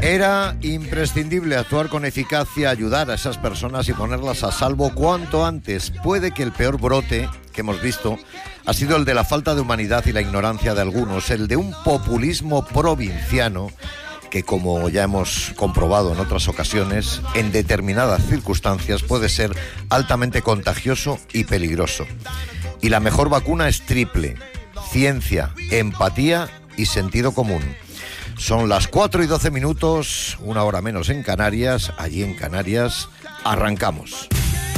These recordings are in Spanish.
Era imprescindible actuar con eficacia, ayudar a esas personas y ponerlas a salvo cuanto antes. Puede que el peor brote que hemos visto ha sido el de la falta de humanidad y la ignorancia de algunos, el de un populismo provinciano que, como ya hemos comprobado en otras ocasiones, en determinadas circunstancias puede ser altamente contagioso y peligroso. Y la mejor vacuna es triple: ciencia, empatía y sentido común. Son las 4:12, una hora menos en Canarias. Allí en Canarias arrancamos.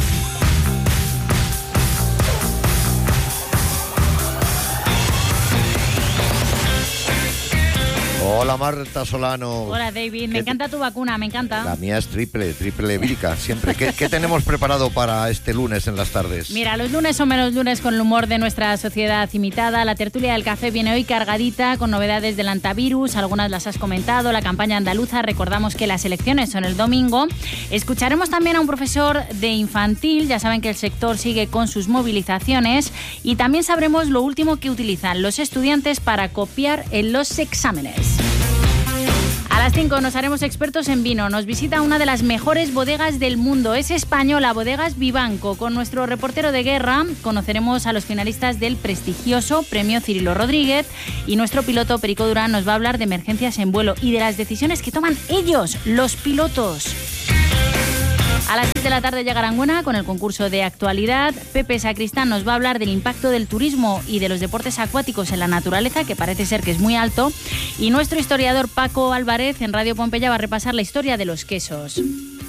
Hola Marta Solano. Hola David, me encanta tu vacuna, me encanta. La mía es triple vírica, siempre. ¿Qué tenemos preparado para este lunes en las tardes? Mira, los lunes son menos lunes con el humor de nuestra sociedad imitada. La tertulia del café viene hoy cargadita con novedades del antivirus, algunas las has comentado, la campaña andaluza, recordamos que las elecciones son el domingo. Escucharemos también a un profesor de infantil, ya saben que el sector sigue con sus movilizaciones, y también sabremos lo último que utilizan los estudiantes para copiar en los exámenes. A las 5 nos haremos expertos en vino. Nos visita una de las mejores bodegas del mundo. Es española, Bodegas Vivanco. Con nuestro reportero de guerra conoceremos a los finalistas del prestigioso Premio Cirilo Rodríguez, y nuestro piloto Perico Durán nos va a hablar de emergencias en vuelo y de las decisiones que toman ellos, los pilotos. A las 6 de la tarde llega Aranguena con el concurso de actualidad. Pepe Sacristán nos va a hablar del impacto del turismo y de los deportes acuáticos en la naturaleza, que parece ser que es muy alto. Y nuestro historiador Paco Álvarez en Radio Pompeya va a repasar la historia de los quesos.